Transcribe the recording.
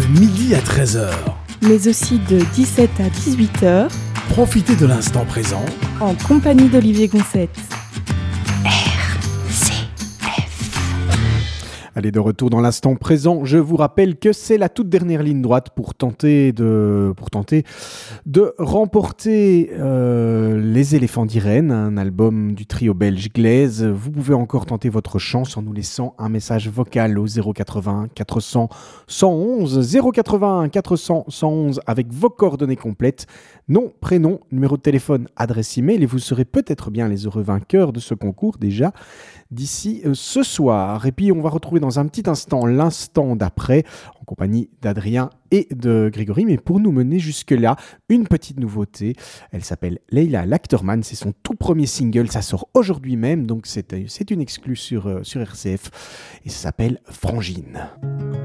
midi à 13h. Mais aussi de 17 à 18h. Profitez de l'instant présent en compagnie d'Olivier Gonçette. Allez, de retour dans l'instant présent, je vous rappelle que c'est la toute dernière ligne droite pour tenter de remporter Les Éléphants d'Irène, un album du trio belge Glaise. Vous pouvez encore tenter votre chance en nous laissant un message vocal au 080 400 111 080 400 111 avec vos coordonnées complètes, nom, prénom, numéro de téléphone, adresse email, et vous serez peut-être bien les heureux vainqueurs de ce concours déjà d'ici ce soir. Et puis on va retrouver dans un petit instant l'instant d'après en compagnie d'Adrien et de Grégory, mais pour nous mener jusque-là, une petite nouveauté. Elle s'appelle Leila Lachterman, c'est son tout premier single, ça sort aujourd'hui même, donc c'est une exclue sur RCF, et ça s'appelle Frangine.